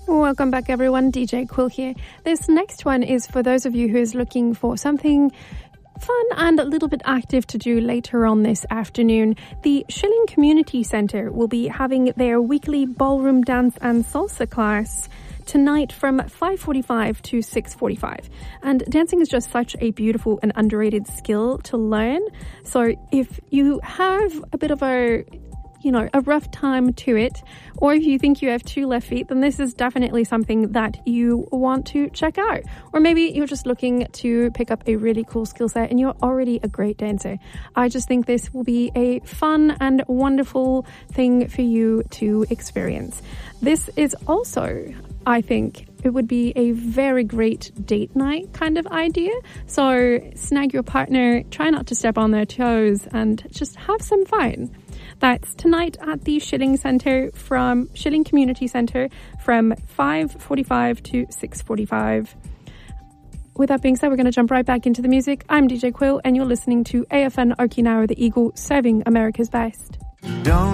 Welcome back, everyone. DJ Quill here. This next one is for those of you who is looking for something fun and a little bit active to do later on this afternoon. The Schilling Community Centre will be having their weekly ballroom dance and salsa class tonight from 5:45 to 6:45. And dancing is just such a beautiful and underrated skill to learn. So if you have a bit of a rough time to it, or if you think you have two left feet, then this is definitely something that you want to check out. Or maybe you're just looking to pick up a really cool skill set and you're already a great dancer. I just think this will be a fun and wonderful thing for you to experience. This is also, I think, it would be a very great date night kind of idea. So snag your partner, try not to step on their toes, and just have some fun. That's tonight at the Schilling Community Centre from 5:45 to 6:45. With that being said, we're going to jump right back into the music. I'm DJ Quill, and you're listening to AFN Okinawa, the Eagle, serving America's best. Don't